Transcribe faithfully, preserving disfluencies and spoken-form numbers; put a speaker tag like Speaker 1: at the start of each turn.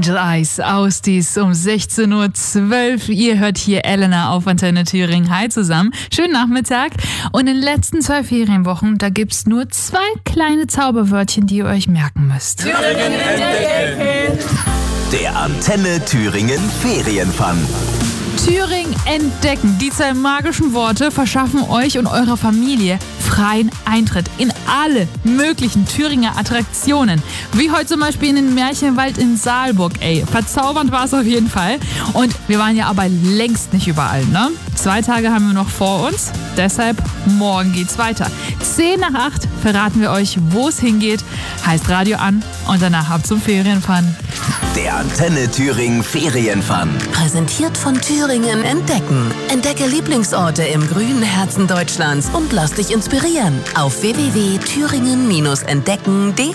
Speaker 1: Angel Eyes, Ausdies um sechzehn Uhr zwölf. Ihr hört hier Elena auf Antenne Thüringen. Hi zusammen. Schönen Nachmittag. Und in den letzten zwei Ferienwochen, da gibt's nur zwei kleine Zauberwörtchen, die ihr euch merken müsst.
Speaker 2: Thüringen entdecken.
Speaker 3: Der Antenne Thüringen Ferienfun.
Speaker 1: Thüringen entdecken. Die zwei magischen Worte verschaffen euch und eurer Familie freien Eintritt in alle möglichen Thüringer Attraktionen. Wie heute zum Beispiel in den Märchenwald in Saalburg. Ey, verzaubernd war es auf jeden Fall. Und wir waren ja aber längst nicht überall, ne? Zwei Tage haben wir noch vor uns. Deshalb morgen geht's weiter. Zehn nach acht verraten wir euch, wo es hingeht. Heißt Radio an und danach ab zum Ferienfun.
Speaker 3: Der Antenne Thüringen Ferienfun.
Speaker 4: Präsentiert von Thüringen entdecken. Entdecke Lieblingsorte im grünen Herzen Deutschlands und lass dich inspirieren auf w w w punkt thüringen entdecken punkt d